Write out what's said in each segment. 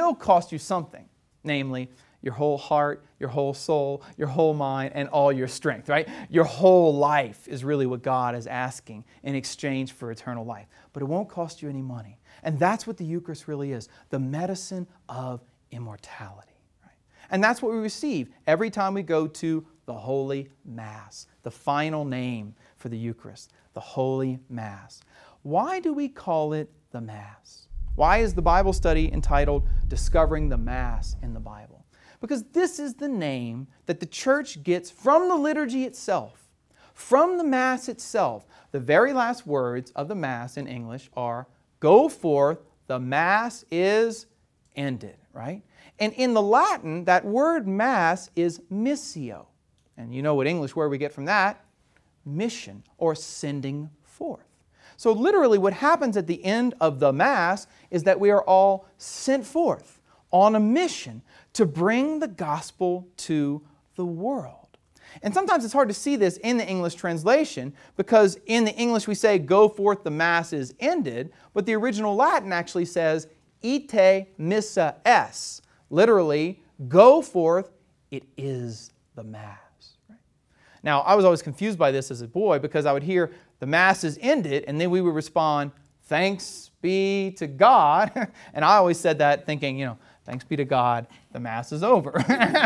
will cost you something, namely your whole heart, your whole soul, your whole mind, and all your strength, right? Your whole life is really what God is asking in exchange for eternal life. But it won't cost you any money. And that's what the Eucharist really is, the medicine of immortality, right? And that's what we receive every time we go to the Holy Mass, the final name for the Eucharist, the Holy Mass. Why do we call it the Mass? Why is the Bible study entitled Discovering the Mass in the Bible? Because this is the name that the Church gets from the liturgy itself, from the Mass itself. The very last words of the Mass in English are, "Go forth, the Mass is ended," right? And in the Latin, that word Mass is missio. And you know what English word we get from that? Mission, or sending forth. So literally what happens at the end of the Mass is that we are all sent forth on a mission to bring the gospel to the world. And sometimes it's hard to see this in the English translation because in the English we say, "Go forth, the Mass is ended," but the original Latin actually says, "Ite missa es." Literally, go forth, it is the Mass. Right? Now, I was always confused by this as a boy because I would hear, "The Mass is ended," and then we would respond, "Thanks be to God." And I always said that thinking, you know, thanks be to God, the Mass is over.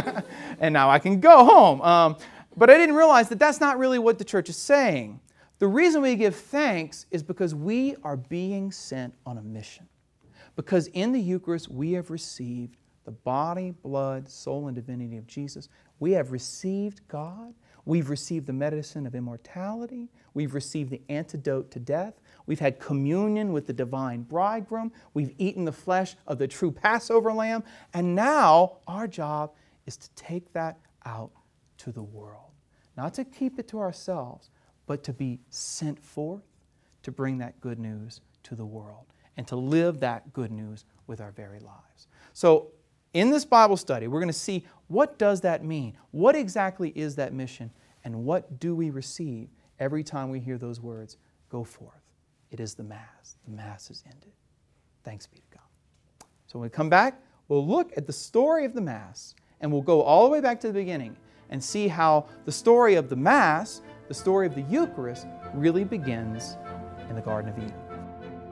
And now I can go home. But I didn't realize that that's not really what the Church is saying. The reason we give thanks is because we are being sent on a mission. Because in the Eucharist we have received the body, blood, soul, and divinity of Jesus. We have received God. We've received the medicine of immortality. We've received the antidote to death. We've had communion with the divine bridegroom. We've eaten the flesh of the true Passover lamb. And now our job is to take that out to the world. Not to keep it to ourselves, but to be sent forth to bring that good news to the world and to live that good news with our very lives. So in this Bible study, we're going to see, what does that mean? What exactly is that mission? And what do we receive every time we hear those words, "Go forth"? It is the Mass. The Mass is ended. Thanks be to God. So when we come back, we'll look at the story of the Mass, and we'll go all the way back to the beginning and see how the story of the Mass, the story of the Eucharist, really begins in the Garden of Eden.